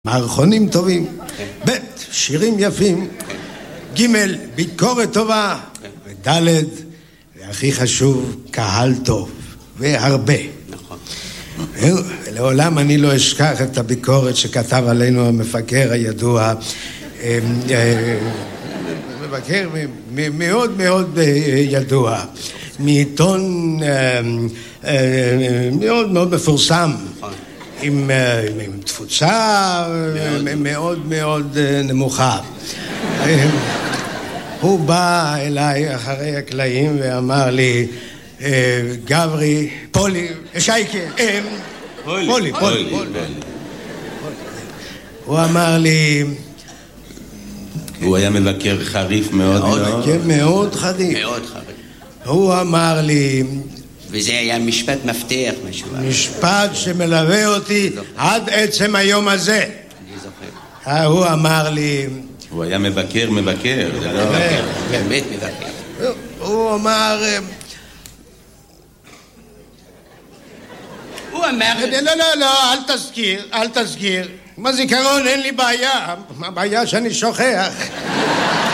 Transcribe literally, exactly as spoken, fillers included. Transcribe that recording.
מערכונים טובים, ב' שירים יפים, ג' ביקורת טובה, וד' והכי חשוב, קהל טוב, והרבה. לעולם אני לא אשכח את הביקורת שכתב עלינו המפקר הידוע, מבקר מאוד מאוד ידוע, מעיתון מאוד מאוד מפורסם, עם, עם תפוצה מאוד מאוד, מאוד נמוכה. הוא בא אליי אחרי הקלעים ואמר לי, גברי, פולי, שייקה, פולי, פולי, פולי, פולי. הוא אמר לי... הוא היה מבקר חריף מאוד מאוד. מאוד חריף. מאוד חריף. הוא אמר לי... וזה היה משפט מפתח משהו. משפט שמלווה אותי עד עצם היום הזה. אני זוכר. הוא אמר לי... הוא היה מבקר, מבקר. באמת מבקר. הוא אמר... הוא אמר... לא, לא, לא, אל תזכיר, אל תזכיר. בזיכרון אין לי בעיה. הבעיה שאני שוכח.